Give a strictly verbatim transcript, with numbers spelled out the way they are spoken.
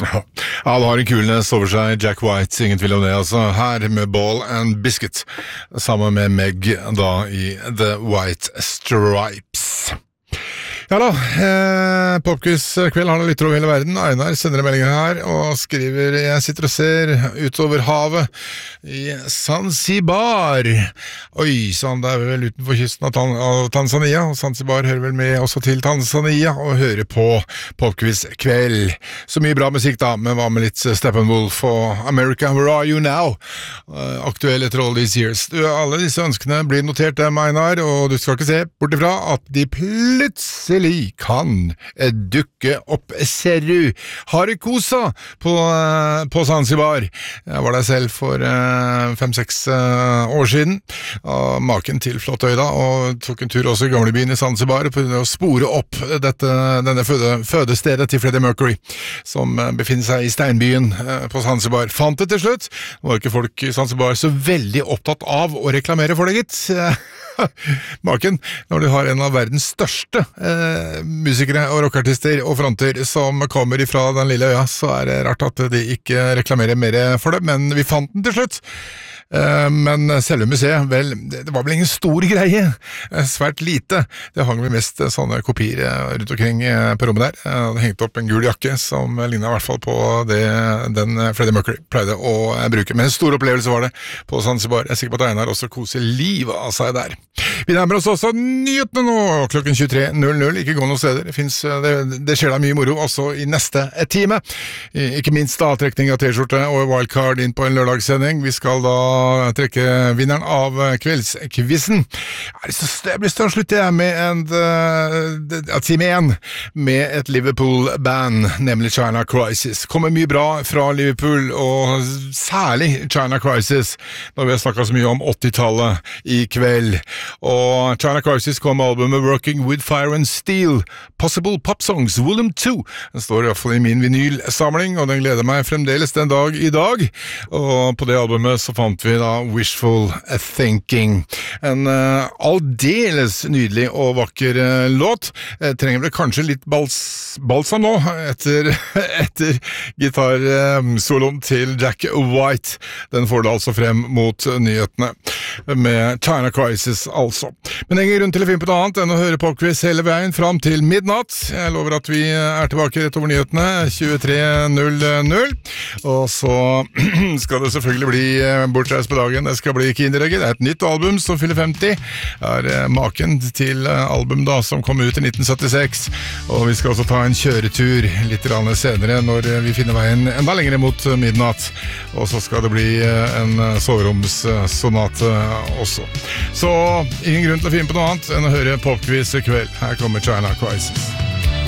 Ja, han har en kulnes over seg, Jack White, ingen tvil om det, altså. Her med Ball and Biscuit, sammen med Meg da i The White Stripes. Ja da, eh, Popquiz kveld har det lytter over hele verden. Einar sender en melding her og skriver: jeg sitter og ser utover havet i Zanzibar. Oi, sånn, det er vel utenfor kysten av, Tan av Tanzania, og Zanzibar hører vel med også til Tanzania, og hører på Popquiz kveld. Så mye bra musikk da, men hva med litt Steppenwolf og America, Where Are You Now? Uh, aktuell etter all these years. Du, alle disse ønskene blir notert dem, Einar, og du skal ikke se bort ifra at de plutselig kan dukke opp. Ser du Harekosa på, på Zanzibar. Jeg var der selv for fem-seks år siden, og maken til flott øy da, og tok en tur også i gamlebyen i Zanzibar for å spore opp dette, denne føde, fødestedet til Freddie Mercury, som befinner seg i steinbyen på Zanzibar. Fant det til slutt. Nå var ikke folk i Zanzibar så veldig opptatt av å reklamere for det, gitt. Maken, når du har en av verdens største eh, musikere og rockartister og fronter som kommer ifra den lille øya, så er det rart at de ikke reklamerer mer for det, men vi fant den til slutt. Uh, men selve museet, vel, det var vel ingen stor greie, uh, svært lite. Det hang vel mest uh, sånne kopier uh, rundt omkring uh, på rommet der. Uh, det hengte opp en gul jakke som uh, lignet i hvert fall på det den uh, Freddie Mercury pleide å uh, bruke. Men en stor opplevelse var det på Zanzibar. Jeg er sikker på at Einar også koser liv av seg der. Vi nærmer oss også nyhetene nå, klokken tjuetre null null. Ikke gå noen steder. Det, finnes, uh, det, det skjer da mye moro også i neste time. I, ikke minst da trekning av T-skjorte og wildcard inn på en lørdagssending. Vi skal da trekke vinneren av kveldskvissen. Jeg blir større slutt jeg med en ja, time én med et Liverpool-band, nemlig China Crisis. Kommer mye bra fra Liverpool, og særlig China Crisis, når vi har snakket så mye om åttitallet i kveld. Og China Crisis kom med albumet Working With Fire and Steel, Possible Pop Songs, Volume to. Den står i hvert fall i min vinylsamling, og den gleder meg fremdeles den dag i dag. Og på det albumet så fant vi da Wishful Thinking. En uh, aldeles nydelig og vakker uh, låt. Jeg trenger vel kanskje litt bals balsam nå, etter, etter gitarsoloen uh, til Jack White. Den får du altså frem mot nyhetene med China Crisis, altså. Men ingen grunn til å finne på noe annet enn å høre Popquiz hele veien fram til midnatt. Jeg lover at vi er tilbake rett over nyhetene tjuetre null null, og så skal det selvfølgelig bli bortreist på dagen. Det skal bli Kinderegget. Det er et nytt album som fyller femti. Det er maken til album da, som kom ut i nitten syttiseks. Og vi skal også ta en kjøretur litt senere når vi finner veien enda lenger mot midnatt. Og så skal det bli en soveromssonate også. Så ingen grunn til å finne på noe annet enn å høre Popquiz i kveld. Her kommer China Crisis.